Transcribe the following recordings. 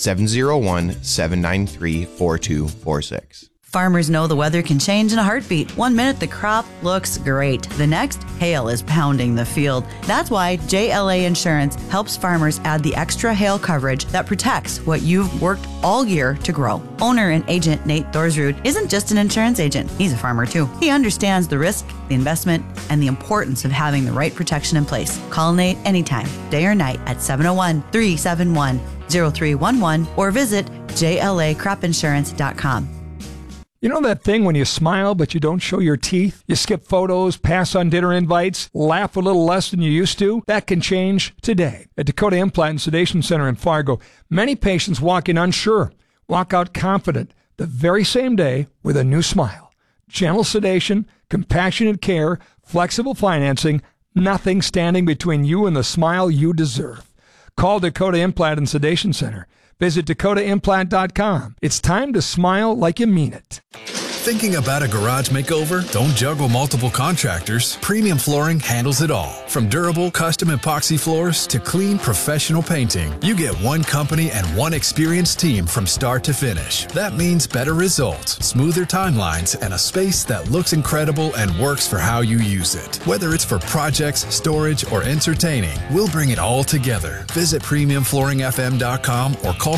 701-793-4246. Farmers know the weather can change in a heartbeat. 1 minute the crop looks great. The next, hail is pounding the field. That's why JLA Insurance helps farmers add the extra hail coverage that protects what you've worked all year to grow. Owner and agent Nate Thorsrud isn't just an insurance agent. He's a farmer too. He understands the risk, the investment, and the importance of having the right protection in place. Call Nate anytime, day or night at 701-371-0311 or visit JLAcropinsurance.com. You know that thing when you smile but you don't show your teeth? You skip photos, pass on dinner invites, laugh a little less than you used to? That can change today. At Dakota Implant and Sedation Center in Fargo, many patients walk in unsure, walk out confident the very same day with a new smile. Gentle sedation, compassionate care, flexible financing, nothing standing between you and the smile you deserve. Call Dakota Implant and Sedation Center. Visit DakotaImplant.com. It's time to smile like you mean it. Thinking about a garage makeover? Don't juggle multiple contractors. Premium Flooring handles it all. From durable, custom epoxy floors to clean, professional painting. You get one company and one experienced team from start to finish. That means better results, smoother timelines, and a space that looks incredible and works for how you use it. Whether it's for projects, storage, or entertaining, we'll bring it all together. Visit PremiumFlooringFM.com or call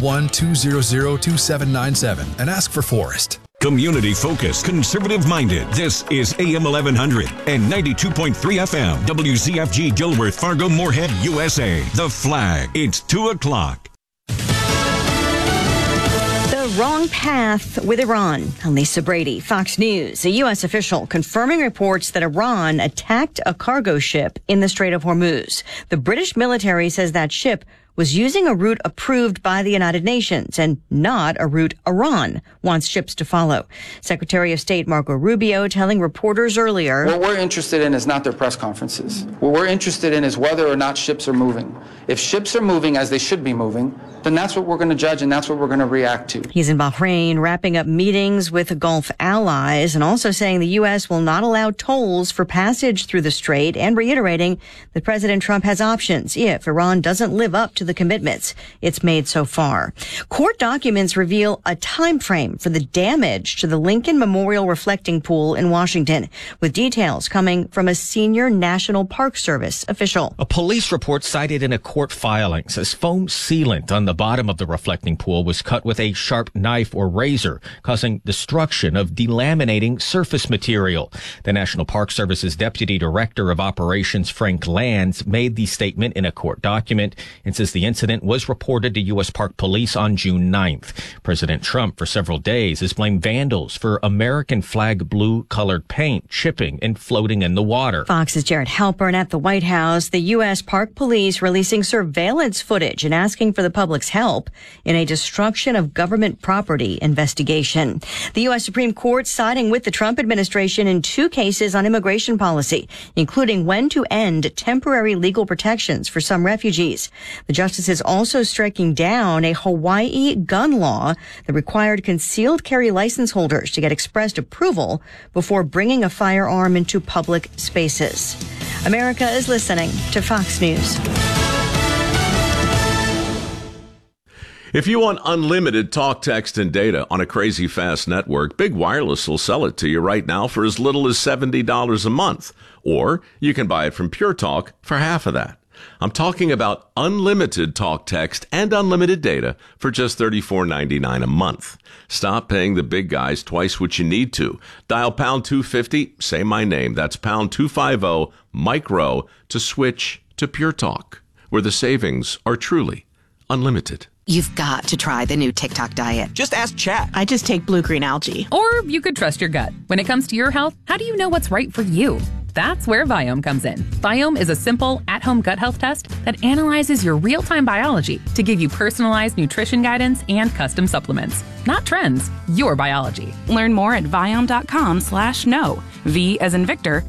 701-200-2797 and ask for Forrest. Community focused, conservative minded. This is AM 1100 and 92.3 FM. WZFG Dilworth, Fargo, Moorhead, USA. The Flag. It's 2 o'clock. The wrong path with Iran. I'm Lisa Brady, Fox News. A U.S. official confirming reports that Iran attacked a cargo ship in the Strait of Hormuz. The British military says that ship was using a route approved by the United Nations and not a route Iran wants ships to follow. Secretary of State Marco Rubio telling reporters earlier, what we're interested in is not their press conferences. What we're interested in is whether or not ships are moving. If ships are moving as they should be moving, then that's what we're going to judge and that's what we're going to react to. He's in Bahrain wrapping up meetings with Gulf allies and also saying the U.S. will not allow tolls for passage through the strait and reiterating that President Trump has options if Iran doesn't live up to the commitments it's made so far. Court documents reveal a time frame for the damage to the Lincoln Memorial Reflecting Pool in Washington, with details coming from a senior National Park Service official. A police report cited in a court filing says foam sealant on the bottom of the reflecting pool was cut with a sharp knife or razor, causing destruction of delaminating surface material. The National Park Service's Deputy Director of Operations, Frank Lands, made the statement in a court document and says the incident was reported to U.S. Park Police on June 9th. President Trump, for several days, has blamed vandals for American flag blue-colored paint chipping and floating in the water. Fox's Jared Halpern at the White House. The U.S. Park Police releasing surveillance footage and asking for the public's help in a destruction of government property investigation. The U.S. Supreme Court siding with the Trump administration in 2 cases on immigration policy, including when to end temporary legal protections for some refugees. The justices also striking down a Hawaii gun law that required concealed carry license holders to get expressed approval before bringing a firearm into public spaces. America is listening to Fox News. If you want unlimited talk, text, and data on a crazy fast network, Big Wireless will sell it to you right now for as little as $70 a month. Or you can buy it from Pure Talk for half of that. I'm talking about unlimited talk, text, and unlimited data for just $34.99 a month. Stop paying the big guys twice what you need to. Dial pound 250, say my name. That's pound 250 micro to switch to Pure Talk, where the savings are truly unlimited. You've got to try the new TikTok diet. Just ask Chat. I just take blue-green algae. Or you could trust your gut. When it comes to your health, how do you know what's right for you? That's where Viome comes in. Viome is a simple, at-home gut health test that analyzes your real-time biology to give you personalized nutrition guidance and custom supplements. Not trends, your biology. Learn more at Viome.com/know. V as in Victor,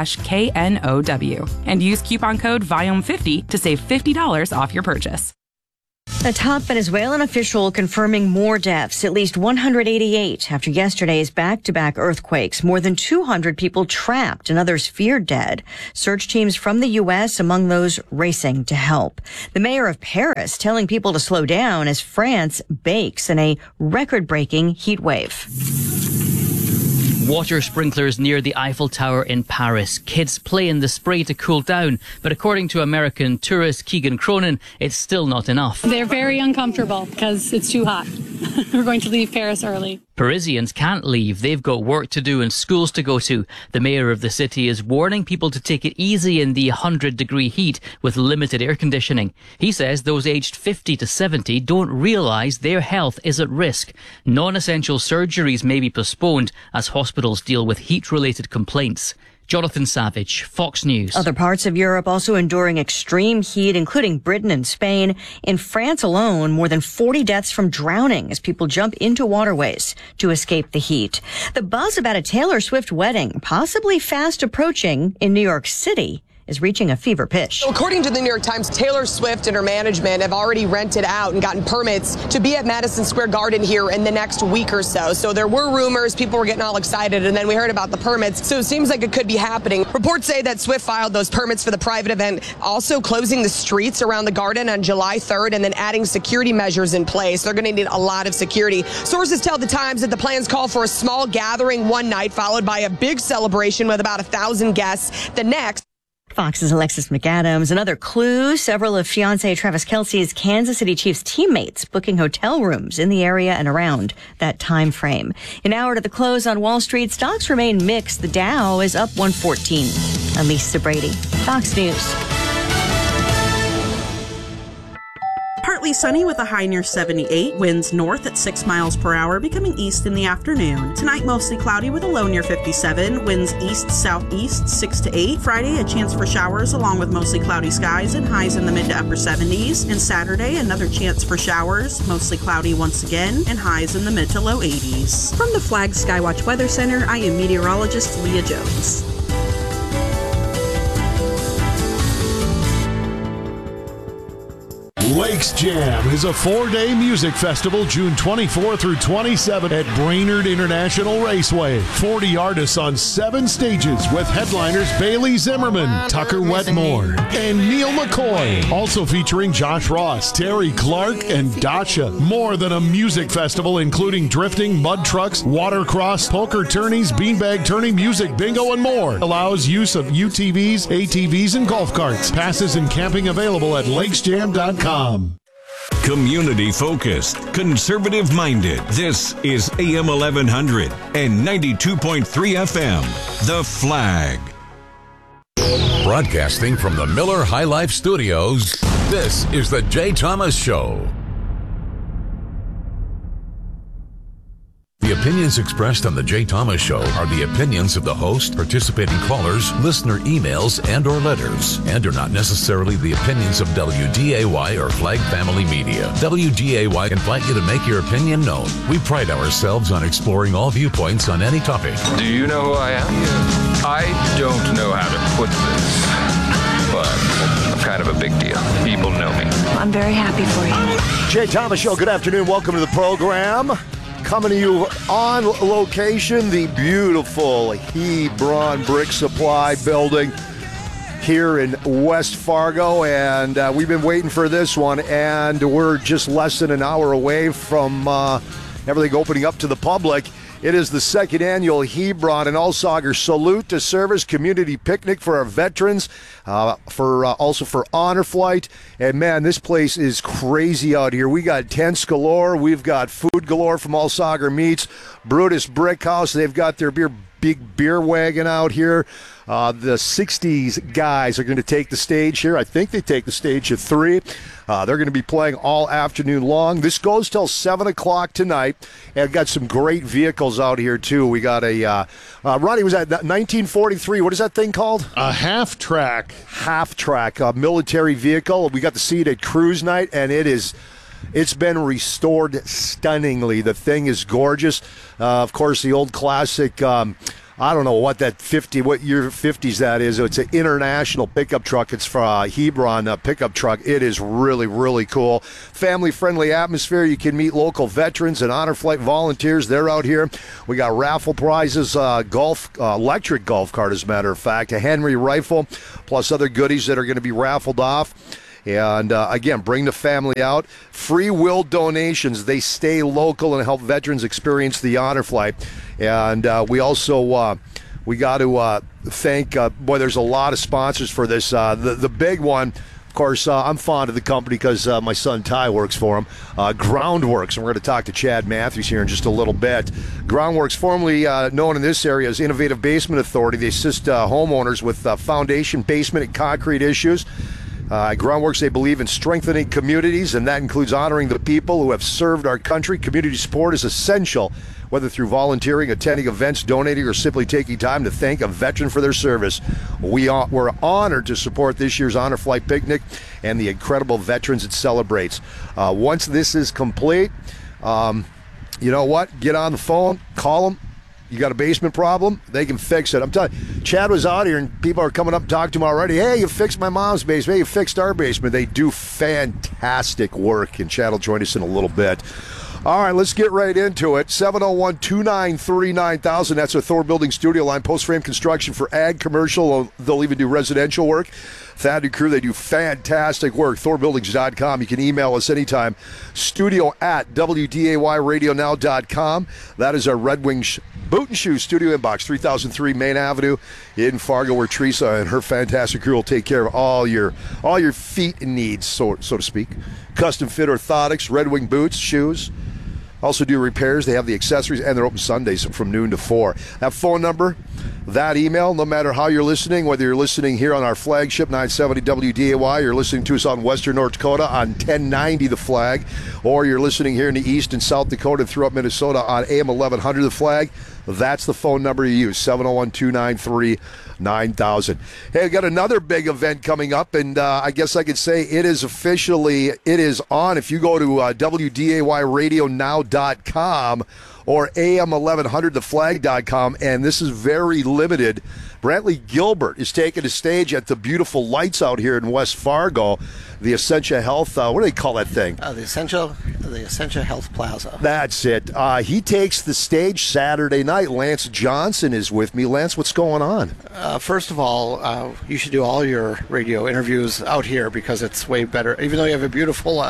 IOME.com/KNOW. And use coupon code VIOME50 to save $50 off your purchase. A top Venezuelan official confirming more deaths, at least 188 after yesterday's back-to-back earthquakes. More than 200 people trapped and others feared dead. Search teams from the U.S. among those racing to help. The mayor of Paris telling people to slow down as France bakes in a record-breaking heat wave. Water sprinklers near the Eiffel Tower in Paris. Kids play in the spray to cool down, but according to American tourist Keegan Cronin, it's still not enough. They're very uncomfortable because it's too hot. We're going to leave Paris early. Parisians can't leave. They've got work to do and schools to go to. The mayor of the city is warning people to take it easy in the 100-degree heat with limited air conditioning. He says those aged 50 to 70 don't realise their health is at risk. Non-essential surgeries may be postponed as hospitals deal with heat-related complaints. Jonathan Savage, Fox News. Other parts of Europe also enduring extreme heat, including Britain and Spain. In France alone, more than 40 deaths from drowning as people jump into waterways to escape the heat. The buzz about a Taylor Swift wedding, possibly fast approaching in New York City, is reaching a fever pitch. So according to the New York Times, Taylor Swift and her management have already rented out and gotten permits to be at Madison Square Garden here in the next week or so. So there were rumors, people were getting all excited, and then we heard about the permits. So it seems like it could be happening. Reports say that Swift filed those permits for the private event, also closing the streets around the garden on July 3rd and then adding security measures in place. They're going to need a lot of security. Sources tell the Times that the plans call for a small gathering one night, followed by a big celebration with about 1,000 guests the next. Fox's Alexis McAdams. Another clue, several of fiancé Travis Kelce's Kansas City Chiefs teammates booking hotel rooms in the area and around that time frame. An hour to the close on Wall Street, stocks remain mixed. The Dow is up 114. I'm Lisa Brady, Fox News. Partly sunny with a high near 78, winds north at 6 miles per hour, becoming east in the afternoon. Tonight, mostly cloudy with a low near 57, winds east-southeast 6 to 8. Friday, a chance for showers along with mostly cloudy skies and highs in the mid to upper 70s. And Saturday, another chance for showers, mostly cloudy once again, and highs in the mid to low 80s. From the Flag Skywatch Weather Center, I am meteorologist Leah Jones. Lakes Jam is a 4-day music festival June 24 through 27 at Brainerd International Raceway. 40 artists on 7 stages with headliners Bailey Zimmerman, Tucker Wetmore, and Neil McCoy. Also featuring Josh Ross, Terry Clark, and Dacha. More than a music festival including drifting, mud trucks, watercross, poker tourneys, beanbag turning, music bingo, and more. Allows use of UTVs, ATVs, and golf carts. Passes and camping available at lakesjam.com. Community focused, conservative minded. This is AM 1100 and 92.3 FM. The Flag. Broadcasting from the Miller High Life Studios, this is the Jay Thomas Show. The opinions expressed on the Jay Thomas Show are the opinions of the host, participating callers, listener emails, and or letters, and are not necessarily the opinions of WDAY or Flag Family Media. WDAY invite you to make your opinion known. We pride ourselves on exploring all viewpoints on any topic. Do you know who I am? I don't know how to put this, but I'm kind of a big deal. People know me. I'm very happy for you. Jay Thomas Show, good afternoon. Welcome to the program. Coming to you on location, the beautiful Hebron Brick Supply building here in West Fargo, and we've been waiting for this one, and we're just less than an hour away from everything opening up to the public. It is the second annual Hebron and Allsager Salute to Service Community Picnic for our veterans, also for Honor Flight. And man, this place is crazy out here. We got tents galore. We've got food galore from Allsager Meats, Brutus Brick House. They've got their big beer wagon out here. The 60s guys are going to take the stage here. I think they take the stage at 3. They're going to be playing all afternoon long. This goes till 7 o'clock tonight. And got some great vehicles out here, too. We got a, Ronnie, was that 1943? What is that thing called? A half-track. Half-track military vehicle. We got to see it at cruise night, and it's been restored stunningly. The thing is gorgeous. Of course, the old classic I don't know what year 50s that is. It's an international pickup truck. It's for Hebron pickup truck. It is really, really cool. Family-friendly atmosphere. You can meet local veterans and Honor Flight volunteers. They're out here. We got raffle prizes, electric golf cart, as a matter of fact, a Henry rifle, plus other goodies that are going to be raffled off. And, again, bring the family out. Free will donations. They stay local and help veterans experience the Honor Flight. And we also we got to thank, there's a lot of sponsors for this. The big one, of course, I'm fond of the company because my son Ty works for them. Groundworks, and we're going to talk to Chad Matthews here in just a little bit. Groundworks, formerly known in this area as Innovative Basement Authority. They assist homeowners with foundation, basement, and concrete issues. Groundworks, they believe in strengthening communities, and that includes honoring the people who have served our country. Community support is essential, whether through volunteering, attending events, donating, or simply taking time to thank a veteran for their service. We're honored to support this year's Honor Flight Picnic and the incredible veterans it celebrates. Once this is complete, you know what? Get on the phone, call them. You got a basement problem, they can fix it. I'm telling you, Chad was out here, and people are coming up and talking to him already. Hey, you fixed my mom's basement. Hey, you fixed our basement. They do fantastic work, and Chad will join us in a little bit. All right, let's get right into it. 701-293-9000. That's our Thor Building studio line. Post-frame construction for ag, commercial. They'll even do residential work. Thad and crew, they do fantastic work. ThorBuildings.com. You can email us anytime. Studio@WDAYRadioNow.com. That is our Red Wings Boot and Shoe studio inbox, 3003 Main Avenue in Fargo, where Teresa and her fantastic crew will take care of all your feet needs, so to speak. Custom fit orthotics, Red Wing boots, shoes. Also do repairs. They have the accessories, and they're open Sundays from noon to 4. That phone number, that email, no matter how you're listening, whether you're listening here on our flagship 970 WDAY, you're listening to us on Western North Dakota on 1090 The Flag, or you're listening here in the East and South Dakota and throughout Minnesota on AM 1100 The Flag, that's the phone number you use, 701-293-9000. Hey, I got another big event coming up, and I guess I could say it is on. If you go to WDAYRadioNow.com or AM1100theflag.com, and this is very limited. Brantley Gilbert is taking a stage at the beautiful lights out here in West Fargo, the Essentia Health, what do they call that thing? The Essentia Health Plaza. That's it. He takes the stage Saturday night. Lance Johnson is with me. Lance, what's going on? First of all, you should do all your radio interviews out here because it's way better. Even though you have a beautiful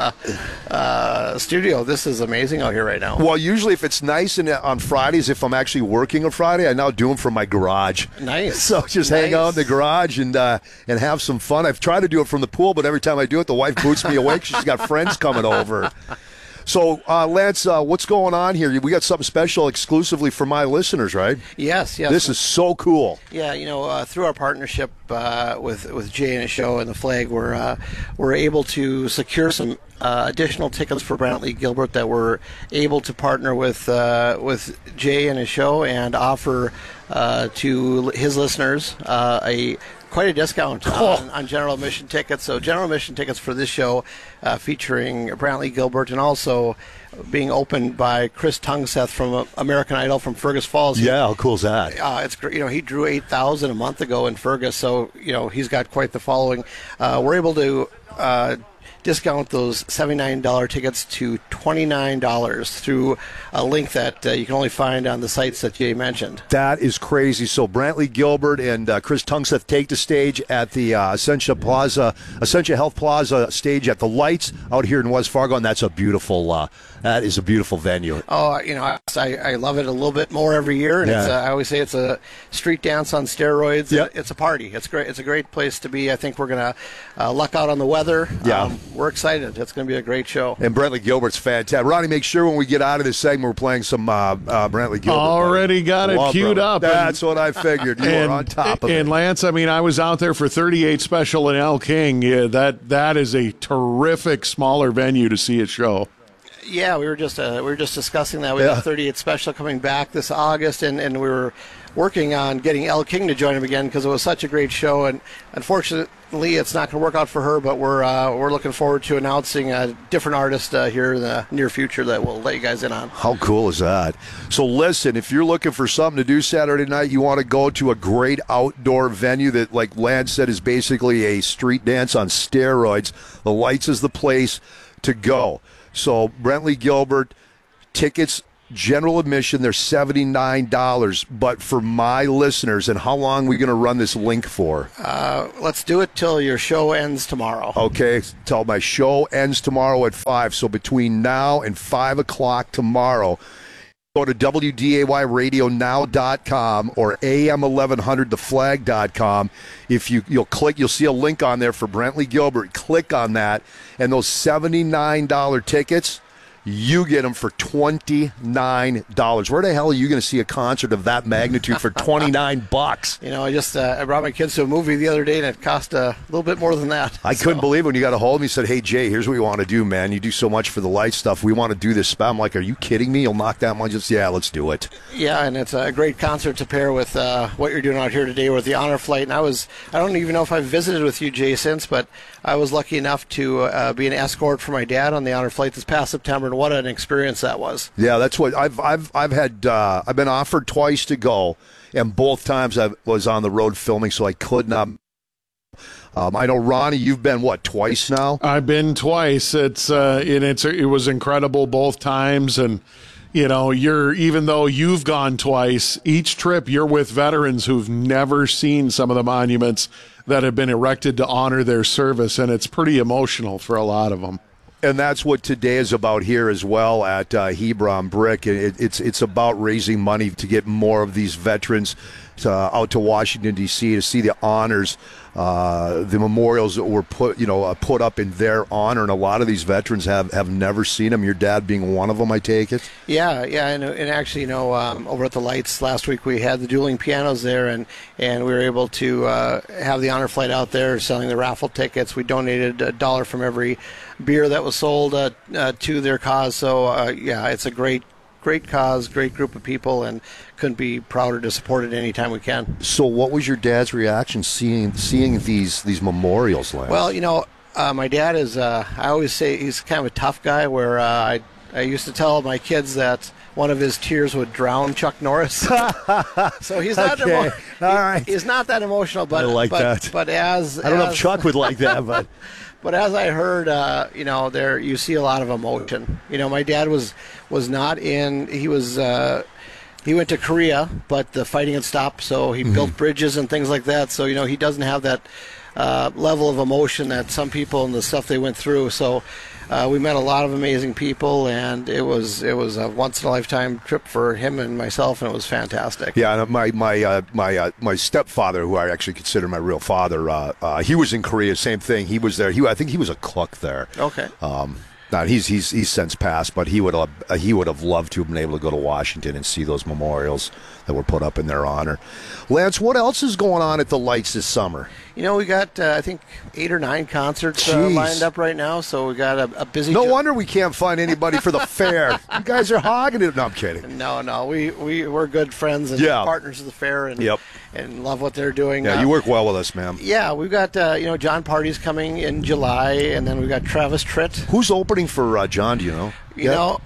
studio, this is amazing out here right now. Well, usually if it's nice and on Fridays, if I'm actually working on Friday, I now do them from my garage. Nice. So just hang out in the garage and have some fun. I've tried to do it from the pool, but every time I do it, the wife boots me away because she's got friends coming over. So, Lance, what's going on here? We got something special exclusively for my listeners, right? Yes. This is so cool. Yeah, through our partnership with Jay and his show and the Flag, we're able to secure some additional tickets for Brantley Gilbert that we're able to partner with Jay and his show and offer to his listeners quite a discount on general admission tickets. So general admission tickets for this show featuring Brantley Gilbert and also being opened by Chris Tungseth from American Idol from Fergus Falls. Yeah, how cool is that? It's great. He drew 8,000 a month ago in Fergus, so he's got quite the following. We're able to discount those $79 tickets to $29 through a link that you can only find on the sites that Jay mentioned. That is crazy. So Brantley Gilbert and Chris Tungseth take the stage at the Essentia Health Plaza stage at the Lights out here in West Fargo, and that's a beautiful. That is a beautiful venue. Oh, I love it a little bit more every year, and I always say it's a street dance on steroids. Yep. It's a party. It's great. It's a great place to be. I think we're gonna luck out on the weather. Yeah. We're excited. It's going to be a great show. And Brantley Gilbert's fantastic. Ronnie, make sure when we get out of this segment, we're playing some Brantley Gilbert. Already got it queued up. That's what I figured. You were on top of it. And Lance, I was out there for 38 Special in El King. Yeah, that is a terrific smaller venue to see a show. Yeah, we were just discussing that. We have 38 Special coming back this August, and we were working on getting Elle King to join him again because it was such a great show. And unfortunately, it's not going to work out for her, but we're looking forward to announcing a different artist here in the near future that we'll let you guys in on. How cool is that? So listen, if you're looking for something to do Saturday night, you want to go to a great outdoor venue that, like Lance said, is basically a street dance on steroids. The Lights is the place to go. So Brantley Gilbert, tickets, general admission, they're $79. But for my listeners, and how long are we going to run this link for? Let's do it till your show ends tomorrow. Okay, till my show ends tomorrow at 5. So between now and 5 o'clock tomorrow, go to WDAYradionow.com or AM1100theflag.com. If you'll click, you'll see a link on there for Brantley Gilbert. Click on that, and those $79 tickets, you get them for $29. Where the hell are you going to see a concert of that magnitude for $29? You know, I brought my kids to a movie the other day, and it cost a little bit more than that. I couldn't believe when you got a hold of me and said, hey, Jay, here's what we want to do, man. You do so much for the light stuff. We want to do this. I'm like, are you kidding me? You'll knock that much? Yeah, let's do it. Yeah, and it's a great concert to pair with what you're doing out here today with the Honor Flight. And I don't even know if I've visited with you, Jay, since, but I was lucky enough to be an escort for my dad on the Honor Flight this past September. What an experience that was. Yeah, that's what I've had. I've been offered twice to go, and both times I was on the road filming, so I could not. I know, Ronnie, you've been twice now? I've been twice. It was incredible both times, and even though you've gone twice, each trip you're with veterans who've never seen some of the monuments that have been erected to honor their service, and it's pretty emotional for a lot of them. And that's what today is about here as well at Hebron Brick. It's about raising money to get more of these veterans out to Washington, D.C. to see the honors, the memorials that were put up in their honor. And a lot of these veterans have never seen them, your dad being one of them, I take it? Yeah, and actually, over at the Lights last week, we had the dueling pianos there, and we were able to have the Honor Flight out there selling the raffle tickets. We donated $1 from every beer that was sold to their cause. So, it's a great cause, great group of people, and couldn't be prouder to support it anytime we can. So what was your dad's reaction seeing these memorials, Lance? Well, my dad is, I always say he's kind of a tough guy, where I used to tell my kids that one of his tears would drown Chuck Norris. So he's not all right. He's not that emotional, but I like that. But I don't know if Chuck would like that, but But as I heard, there you see a lot of emotion. My dad was not in. He was. He went to Korea, but the fighting had stopped, so he built bridges and things like that. So he doesn't have that level of emotion that some people and the stuff they went through. So we met a lot of amazing people, and it was a once in a lifetime trip for him and myself, and it was fantastic. Yeah, and my stepfather, who I actually consider my real father, he was in Korea. Same thing. He was there. I think he was a cook there. Okay. Now he's since passed, but he would have loved to have been able to go to Washington and see those memorials that were put up in their honor. Lance, what else is going on at the Lights this summer? We got I think 8 or 9 concerts lined up right now, so we got a busy. No wonder we can't find anybody for the fair. You guys are hogging it. No, I'm kidding. No, we're good friends and partners of the fair, and and love what they're doing. Yeah, you work well with us, man. Yeah, we've got John Party's coming in July, and then we've got Travis Tritt. Who's opening for John? Do you know?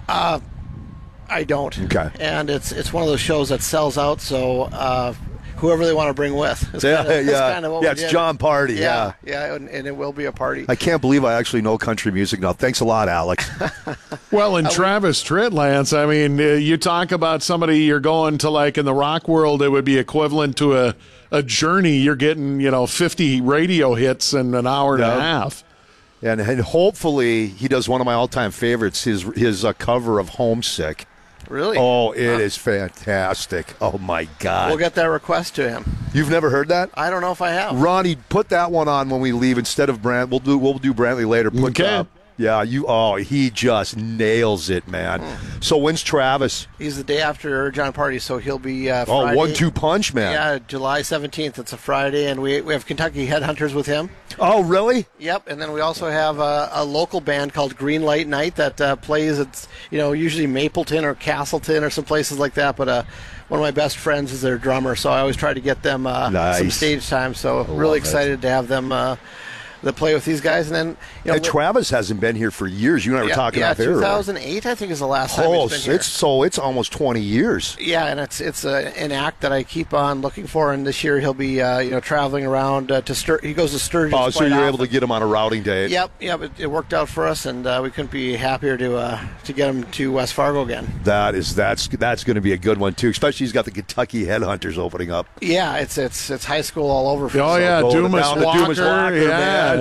I don't. Okay. And it's one of those shows that sells out, so whoever they want to bring with. It's John Party. Yeah, and it will be a party. I can't believe I actually know country music now. Thanks a lot, Alex. Well, and Travis Tritt, Lance, I mean, you talk about somebody you're going to, like in the rock world, it would be equivalent to a journey. You're getting, 50 radio hits in an hour and a half. And hopefully he does one of my all-time favorites, his cover of Homesick. Really? Oh, it is fantastic. Oh, my God. We'll get that request to him. You've never heard that? I don't know if I have. Ronnie, put that one on when we leave instead of Brant. We'll do Brantley later. Yeah, he just nails it, man. So when's Travis? He's the day after John Party, so he'll be Friday. 1-2 punch, man. Yeah, July 17th. It's a Friday, and we have Kentucky Headhunters with him. Oh, really? Yep, and then we also have a local band called Green Light Night that plays at, usually Mapleton or Castleton or some places like that, but one of my best friends is their drummer, so I always try to get them some stage time, so really excited to have them that play with these guys. And then Travis hasn't been here for years. You and I were talking off air. 2008 I think is the last time he's been here. It's almost 20 years. Yeah, and it's an act that I keep on looking for, and this year he'll be traveling around he goes to Sturgis. Oh, so you're able to get him on a routing day. Yep, it worked out for us, and we couldn't be happier to get him to West Fargo again. That's going to be a good one too, especially he's got the Kentucky Headhunters opening up. Yeah, it's high school all over. Dumas Walker, yeah.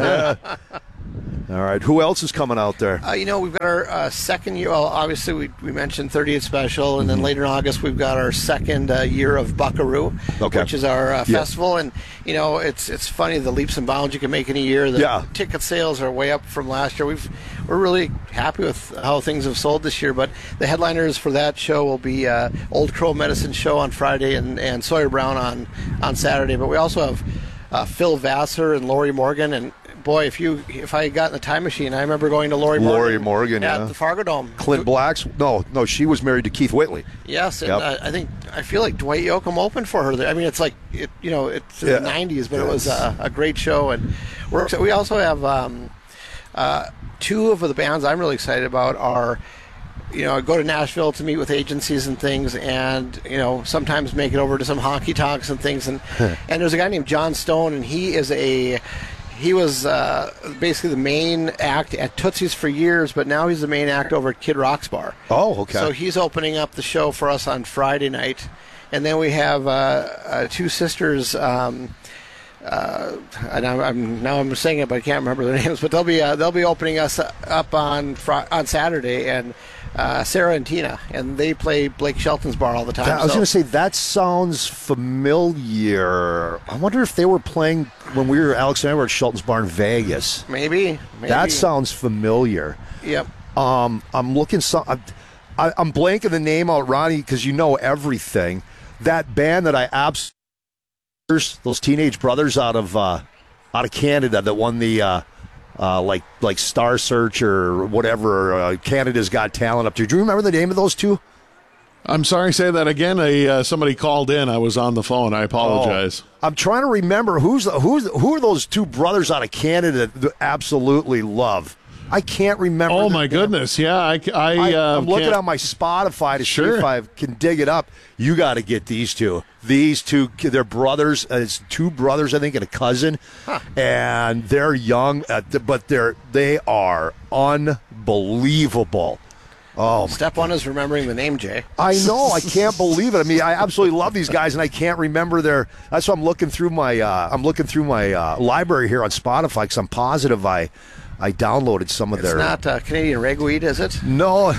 All right. Who else is coming out there? We've got our second year. Well, obviously, we mentioned 30th Special, and then later in August, we've got our second year of Buckaroo, which is our festival. And, it's funny, the leaps and bounds you can make in a year. The ticket sales are way up from last year. We're really happy with how things have sold this year. But the headliners for that show will be Old Crow Medicine Show on Friday and Sawyer Brown on Saturday. But we also have Phil Vassar and Lori Morgan, and boy, if I got in the time machine, I remember going to Lori Morgan at the Fargo Dome. Clint Black's no, she was married to Keith Whitley. Yes, and I feel like Dwight Yoakam opened for her there. I mean, it's like it's in the 90s, but it was a great show, and we also have two of the bands I'm really excited about are. I go to Nashville to meet with agencies and things, and sometimes make it over to some honky tonks and things. And and there's a guy named John Stone, and he was basically the main act at Tootsie's for years, but now he's the main act over at Kid Rock's Bar. Oh, okay. So he's opening up the show for us on Friday night, and then we have two sisters. And I'm saying it, but I can't remember their names. But they'll be opening us up on Saturday, and Sarah and Tina, and they play Blake Shelton's bar all the time. I was going to say, that sounds familiar. I wonder if they were playing when we were Alex and I were at Shelton's bar in Vegas. Maybe. That sounds familiar. Yep. I'm looking. I'm blanking the name out, Ronnie, because you know everything. That band that I absolutely. Those teenage brothers out of Canada that won the like Star Search or whatever, Canada's Got Talent up there. Do you remember the name of those two? I'm sorry, say that again. Somebody called in. I was on the phone. I apologize. I'm trying to remember who are those two brothers out of Canada that absolutely love. I can't remember. Oh, my goodness. Yeah, I'm looking on my Spotify to see if I can dig it up. You got to get these two. These two, they're brothers. It's two brothers, I think, and a cousin. Huh. And they're young, but they are unbelievable. Oh, step one is remembering the name, Jay. I know. I can't believe it. I mean, I absolutely love these guys, and I can't remember their. That's why I'm looking through my. Library here on Spotify because I'm positive I downloaded some of their. It's not Canadian Ragweed, is it? No.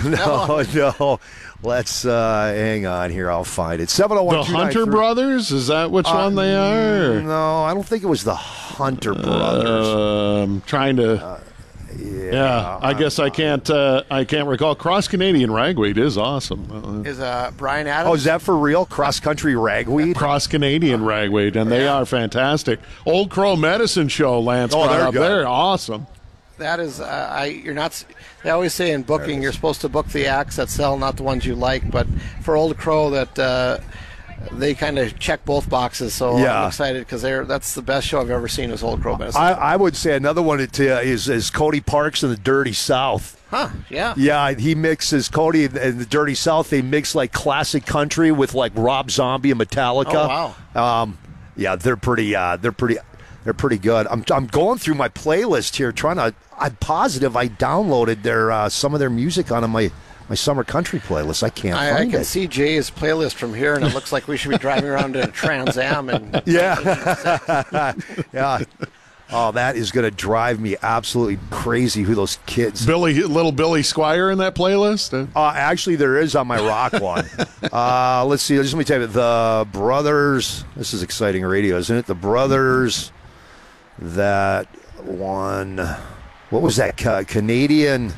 Let's hang on here. I'll find it. 701. The Hunter Brothers? Is that which one they are? No, I don't think it was the Hunter Brothers. I'm trying to. Yeah, I guess I can't recall. Cross Canadian Ragweed is awesome. Is Brian Adams? Oh, is that for real? Cross Country Ragweed? Cross Canadian Ragweed, and they are fantastic. Old Crow Medicine Show, Lance. They're awesome. That is, you're not. They always say in booking, you're supposed to book the acts that sell, not the ones you like. But for Old Crow, that they kind of check both boxes. So I'm excited because that's the best show I've ever seen. Is Old Crow Medicine. I would say another one is Cody Parks and the Dirty South. Huh? Yeah. Yeah, he mixes Cody and the Dirty South. They mix like classic country with like Rob Zombie and Metallica. Oh wow. Yeah, they're pretty. They're pretty good. I'm going through my playlist here, I'm positive I downloaded their some of their music onto my summer country playlist. I can't find it. I can see Jay's playlist from here, and it looks like we should be driving around in a Trans Am. Yeah. Yeah. Oh, that is going to drive me absolutely crazy. Who those kids? Little Billy Squire in that playlist? Actually, there is on my rock one. Let's see. Let me tell you, the brothers. This is exciting radio, isn't it? The brothers that won. what was that Canadian?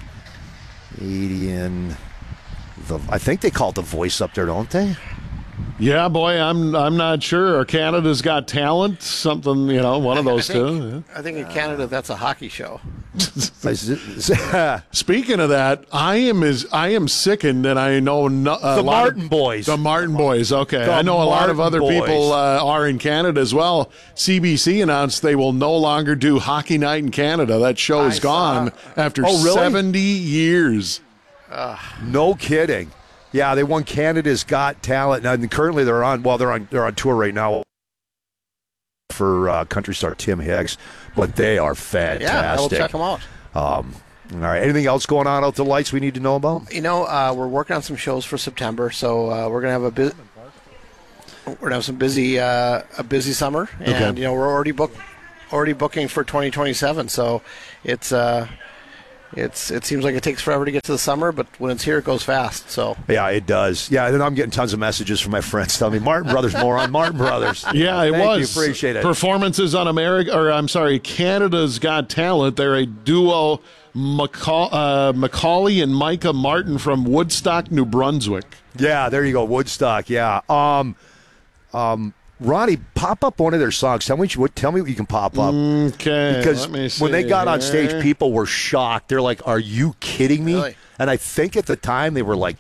I think they call it The Voice up there, don't they? Yeah, boy, I'm not sure. Or Canada's Got Talent, something, one of those two. I think in Canada that's a hockey show. Speaking of that, I am sickened, and I know the Martin Boys. The Martin Boys. Okay, I know a lot of other people are in Canada as well. CBC announced they will no longer do Hockey Night in Canada. That show is gone after 70 years. No kidding. Yeah, they won Canada's Got Talent, and currently they're on tour right now for country star Tim Hicks, but they are fantastic. Yeah, we'll check them out. All right, anything else going on out the lights we need to know about? We're working on some shows for September, so we're gonna have a busy summer, and we're already booking for 2027. So it seems like it takes forever to get to the summer, but when it's here, it goes fast. So yeah, it does. Yeah, and I'm getting tons of messages from my friends telling me Martin Brothers more on Martin Brothers. Yeah, it Thank was. You, appreciate it. Performances on Canada's Got Talent. They're a duo, Macaulay and Micah Martin from Woodstock, New Brunswick. Yeah, there you go, Woodstock. Yeah. Ronnie, pop up one of their songs. Tell me what you can pop up. Okay, because let me see when they got here. on stage, people were shocked. They're like, "Are you kidding me?" Really? And I think at the time they were like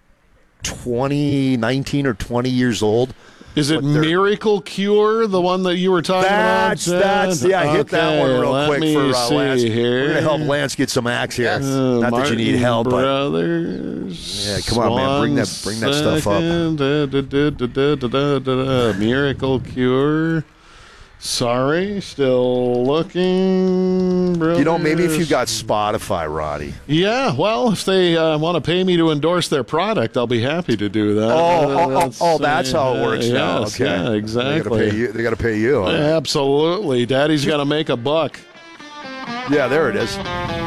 19 or 20 years old. Is it Miracle Cure, the one that you were talking about? Hit that one real quick for Lance. Here. We're going to help Lance get some acts here. Yes. Not Martin that you need help, Brothers. Yeah, come on, man. Bring that stuff up. Miracle Cure. Sorry, still looking. Brothers. Maybe if you got Spotify, Roddy. Yeah, well, if they want to pay me to endorse their product, I'll be happy to do that. That's how it works now. Yes, Okay. Yeah, exactly. They got to pay you. Absolutely. Daddy's got to make a buck. Yeah, there it is.